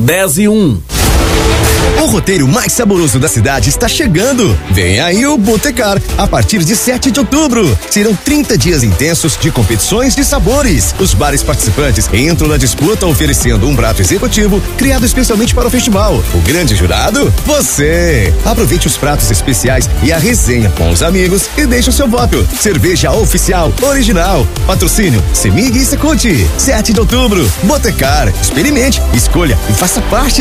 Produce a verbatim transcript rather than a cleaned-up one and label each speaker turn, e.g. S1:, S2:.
S1: dez e um.
S2: O roteiro mais saboroso da cidade está chegando. Vem aí o Botecar, a partir de sete de outubro. Serão trinta dias intensos de competições de sabores. Os bares participantes entram na disputa oferecendo um prato executivo criado especialmente para o festival. O grande jurado? Você! Aproveite os pratos especiais e a resenha com os amigos e deixe o seu voto. Cerveja oficial, original. Patrocínio Semig e Secute. sete de outubro, Botecar. Experimente, escolha e faça parte.